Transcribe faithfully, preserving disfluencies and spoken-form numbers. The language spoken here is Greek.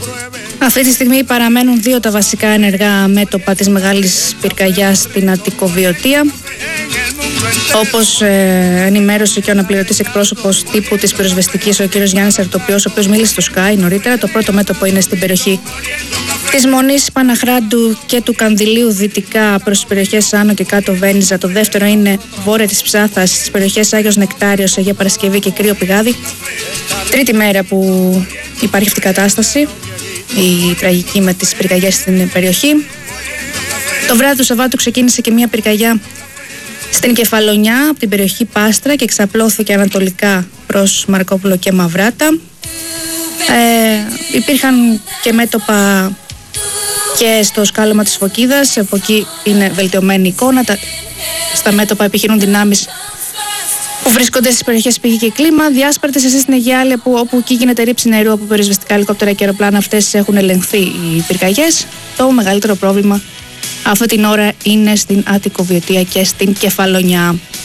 Αυτή τη στιγμή παραμένουν δύο τα βασικά ενεργά μέτωπα της μεγάλης πυρκαγιάς στην Αττικοβιωτία. Όπως ε, ενημέρωσε και ο αναπληρωτής εκπρόσωπος τύπου της πυροσβεστικής, ο κ. Γιάννης Αρτοπιός, ο οποίος μίλησε στο Sky νωρίτερα, το πρώτο μέτωπο είναι στην περιοχή της Μονής, Παναχράντου και του Κανδυλίου δυτικά προς τις περιοχές Άνω και Κάτω Βένιζα. Το δεύτερο είναι βόρεια της Ψάθας στις περιοχές Άγιος Νεκτάριος, Αγία Παρασκευή και Κρύο Πηγάδι. Τρίτη μέρα που υπάρχει αυτή η κατάσταση, η τραγική με τις πυρκαγιές στην περιοχή. Το βράδυ του Σαββάτου ξεκίνησε και μια πυρκαγιά στην Κεφαλονιά από την περιοχή Πάστρα και εξαπλώθηκε ανατολικά προς Μαρκόπουλο και Μαυράτα. Ε, υπήρχαν και μέτωπα και στο σκάλωμα της Φωκίδας, από εκεί είναι βελτιωμένη εικόνα. Τα, στα μέτωπα επιχειρούν δυνάμεις που βρίσκονται στις περιοχές Πηγή και Κλίμα. Διάσπαρτες εσείς στην Αιγιάλια, που, όπου εκεί γίνεται ρήψη νερού από πυροσβεστικά ελικόπτερα και αεροπλάνα. Αυτές έχουν ελεγχθεί οι πυρκαγιές. Το μεγαλύτερο πρόβλημα αυτή την ώρα είναι στην Αττικοβιωτία και στην Κεφαλονιά.